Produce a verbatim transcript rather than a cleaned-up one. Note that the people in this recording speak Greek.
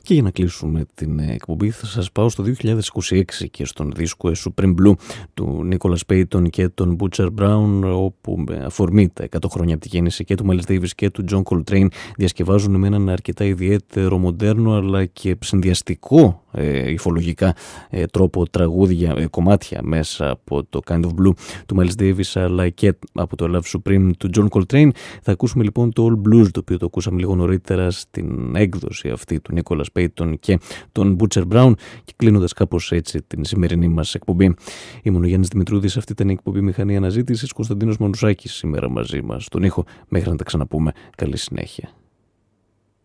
Και για να κλείσουμε την εκπομπή θα σας πάω στο δύο χιλιάδες είκοσι έξι και στον δίσκο Supreme Blue του Nicholas Payton και τον Butcher Brown, όπου με αφορμή τα εκατό χρόνια από τη γέννηση και του Miles Davis και του John Coltrane διασκευάζουν με έναν αρκετά ιδιαίτερο, μοντέρνο αλλά και συνδυαστικό ε, υφολογικά ε, τρόπο τραγούδια, ε, κομμάτια μέσα από το Kind of Blue του Miles Davis αλλά και από το Love Supreme του John Coltrane. Θα ακούσουμε λοιπόν το All Blues, το οποίο το ακούσαμε λίγο νωρίτερα στην έκδοση αυτή του Nicholas Payton και τον Butcher Brown, και κλείνοντας κάπως έτσι την σημερινή μας εκπομπή. Ήμουν ο Γιάννης Δημητρούδης, αυτή ήταν η εκπομπή Μηχανή Αναζήτησης. Κωνσταντίνος Μανουσάκης σήμερα μαζί μας στον ήχο. Μέχρι να τα ξαναπούμε, καλή συνέχεια.